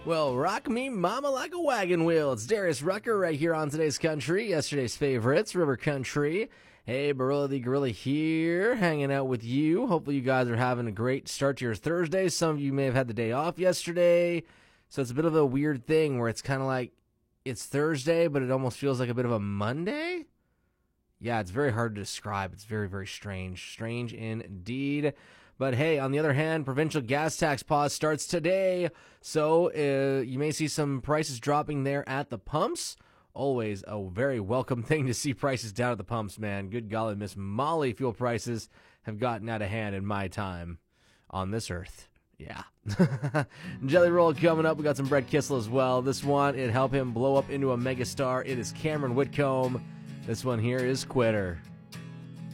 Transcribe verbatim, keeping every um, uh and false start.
Well, rock me mama like a wagon wheel. It's Darius Rucker right here on Today's Country, yesterday's favorites, River Country. Hey, Barilla the Gorilla here, hanging out with you. Hopefully you guys are having a great start to your Thursday. Some of you may have had the day off yesterday, so it's a bit of a weird thing where it's kind of like it's Thursday, but it almost feels like a bit of a Monday. Yeah, it's very hard to describe. It's very, very strange. Strange indeed. But hey, on the other hand, provincial gas tax pause starts today, so uh, you may see some prices dropping there at the pumps. Always a very welcome thing to see prices down at the pumps, man. Good golly, Miss Molly, fuel prices have gotten out of hand in my time on this earth. Yeah. Jelly Roll coming up. We got some Brett Kissel as well. This one, it helped him blow up into a megastar. It is Cameron Whitcomb. This one here is Quitter.